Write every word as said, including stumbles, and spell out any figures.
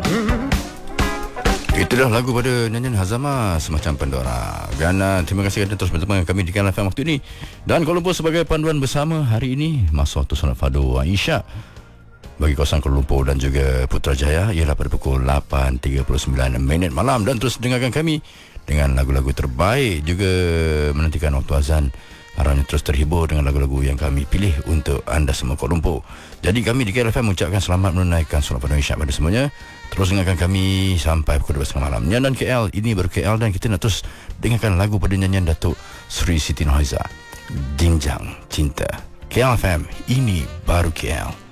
Itulah lagu pada nyanyian Hazama, Semacam Pandora. Dan uh, terima kasih kerana terus bersama kami di Kanal F M waktu ini. Dan Kuala Lumpur sebagai panduan bersama hari ini, masa waktu solat Fadu Isyak bagi kawasan Kuala Lumpur dan juga Putrajaya ialah pada pukul lapan tiga puluh sembilan minit malam. Dan terus dengarkan kami dengan lagu-lagu terbaik, juga menantikan waktu azan. Harapnya terus terhibur dengan lagu-lagu yang kami pilih untuk anda semua Kuala Lumpur. Jadi kami di K L F M mengucapkan selamat menunaikan solat Fadu Isyak pada semuanya. Terus dengarkan kami sampai pukul dua belas malam. Nyanyian K L, ini baru K L, dan kita nak terus dengarkan lagu pada nyanyian Datuk Sri Siti Nurhaliza, Jinjang Cinta. K L F M, ini baru K L.